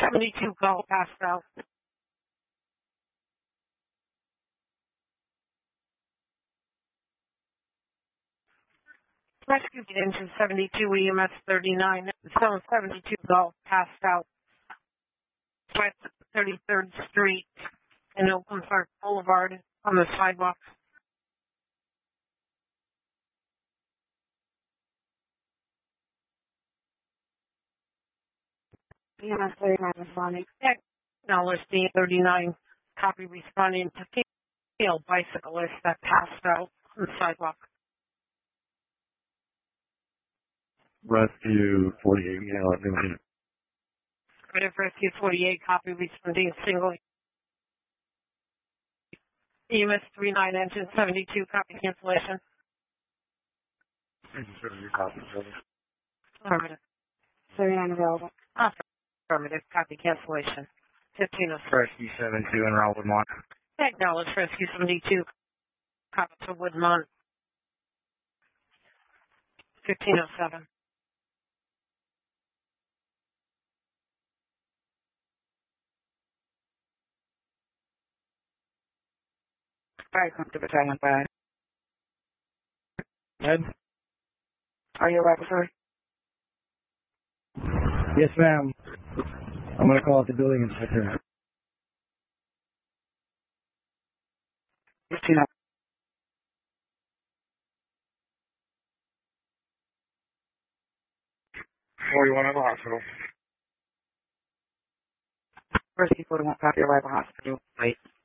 72 call passed out. Rescue engine 72 EMS 39. Zone 72 call passed out. West 33rd Street and Oakland Park Boulevard on the sidewalk. EMS 39 responding. Acknowledged the 39. Copy responding to field bicyclist that passed out on the sidewalk. Rescue 48, Rescue 48, copy responding single. EMS 39, engine 72, copy cancellation. Engine 72, copy. Affirmative. 39 available. Affirmative, copy cancellation. 1506. Rescue 72 en route Woodmont. Acknowledge Rescue 72, copy to Woodmont. 1507. Alright, come to Battalion 5. Ed? Are you right, sir? Yes, ma'am. I'm going to call out the building inspector. 15. 41 at the hospital. Rescue 41, copy, arrival hospital. Wait.